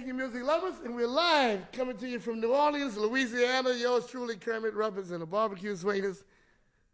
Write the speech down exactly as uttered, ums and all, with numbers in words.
Thank you, music lovers. And we're live coming to you from New Orleans, Louisiana. Yours truly, Kermit Ruffins and the Barbecue Swingers.